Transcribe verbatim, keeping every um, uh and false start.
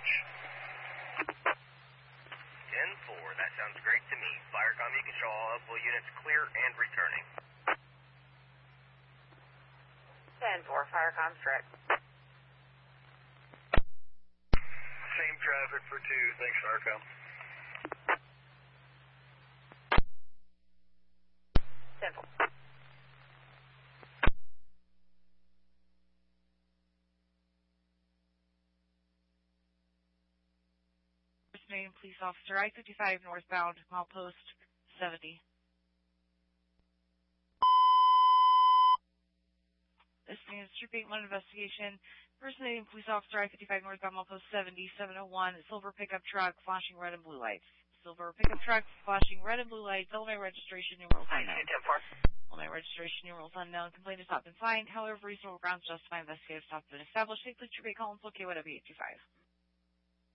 approach. ten four, that sounds great to me. Firecom, you can show all helpful units clear and returning. ten four, Firecom's direct. Same traffic for two, thanks Firecom. ten four. Name Police Officer I fifty-five northbound, milepost seventy. This is Troop eighty-one investigation. Person name Police Officer I fifty-five northbound, milepost seventy, seven oh one, silver pickup truck, flashing red and blue lights. Silver pickup truck, flashing red and blue lights, Illinois registration, numerals unknown. Illinois registration, numerals unknown. Complaint has not been signed. However, reasonable grounds justify investigative stop has been established. Please Troop eight, Collins, locate what W eight two five.